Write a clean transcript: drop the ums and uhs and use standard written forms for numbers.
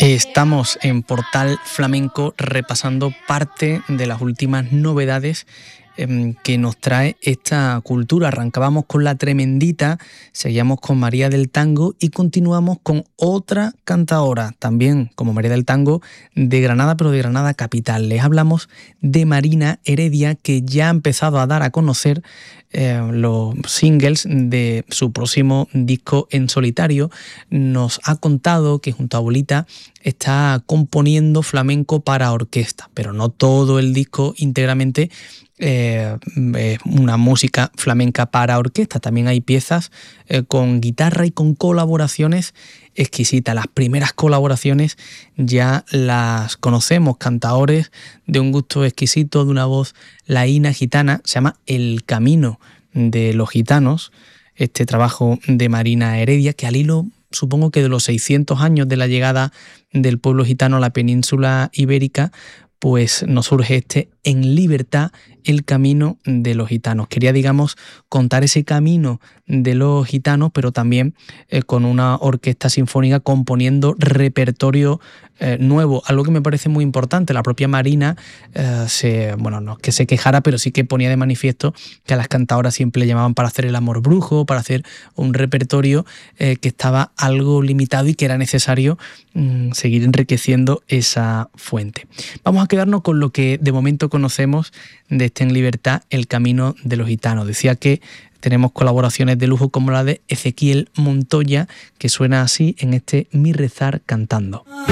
Estamos en Portal Flamenco repasando parte de las últimas novedades que nos trae esta cultura. Arrancábamos con La Tremendita, seguíamos con María del Tango y continuamos con otra cantaora, también como María del Tango, de Granada, pero de Granada capital. Les hablamos de Marina Heredia, que ya ha empezado a dar a conocer los singles de su próximo disco en solitario. Nos ha contado que junto a Bolita está componiendo flamenco para orquesta, pero no todo el disco íntegramente una música flamenca para orquesta. También hay piezas con guitarra y con colaboraciones exquisitas. Las primeras colaboraciones ya las conocemos, cantaores de un gusto exquisito, de una voz laína gitana. Se llama El Camino de los Gitanos, este trabajo de Marina Heredia, que al hilo, supongo que de los 600 años de la llegada del pueblo gitano a la península ibérica, pues nos surge este En Libertad, el camino de los gitanos. Quería, digamos, contar ese camino de los gitanos, pero también con una orquesta sinfónica componiendo repertorio nuevo, algo que me parece muy importante. La propia Marina, no es que se quejara, pero sí que ponía de manifiesto que a las cantadoras siempre le llamaban para hacer el amor brujo, para hacer un repertorio que estaba algo limitado y que era necesario seguir enriqueciendo esa fuente. Vamos a quedarnos con lo que de momento conocemos de este En Libertad, el camino de los gitanos. Decía que tenemos colaboraciones de lujo como la de Ezequiel Montoya, que suena así en este Mi Rezar Cantando.